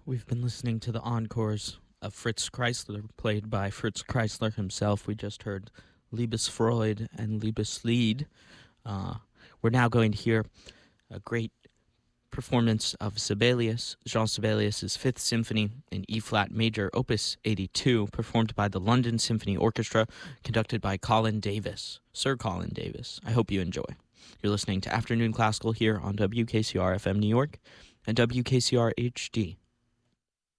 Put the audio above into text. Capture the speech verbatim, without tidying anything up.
We've been listening to the encores of Fritz Kreisler, played by Fritz Kreisler himself. We just heard Liebesfreude and Liebeslied. Uh, we're now going to hear a great performance of Sibelius, Jean Sibelius' Fifth Symphony in E-flat major, Opus eighty-two, performed by the London Symphony Orchestra, conducted by Colin Davis, Sir Colin Davis. I hope you enjoy. You're listening to Afternoon Classical here on W K C R F M New York and W K C R H D